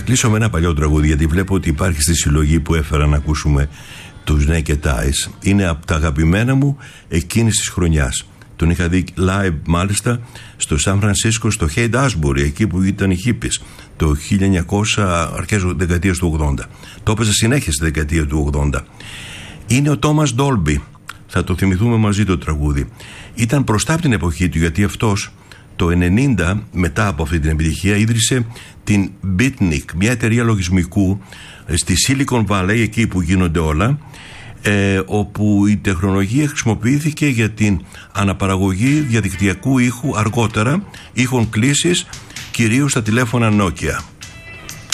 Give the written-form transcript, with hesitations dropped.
κλείσω με ένα παλιό τραγούδι, γιατί βλέπω ότι υπάρχει στη συλλογή που έφερα να ακούσουμε τους Naked Eyes. Είναι από τα αγαπημένα μου εκείνης της χρονιάς. Τον είχα δει live μάλιστα στο Σαν Φρανσίσκο, στο Haight Ashbury, εκεί που ήταν οι hippies, το 1900, αρχές δεκαετίας του 80. Το έπαιζε συνέχεια στη δεκαετία του 80. Είναι ο Τόμας Ντόλμπι. Θα το θυμηθούμε μαζί το τραγούδι. Ήταν μπροστά από την εποχή του, γιατί αυτός το 90, μετά από αυτή την επιτυχία, ίδρυσε την Beatnik, μια εταιρεία λογισμικού στη Silicon Valley, εκεί που γίνονται όλα, όπου η τεχνολογία χρησιμοποιήθηκε για την αναπαραγωγή διαδικτυακού ήχου, αργότερα ήχων κλήσης, κυρίως στα τηλέφωνα Nokia.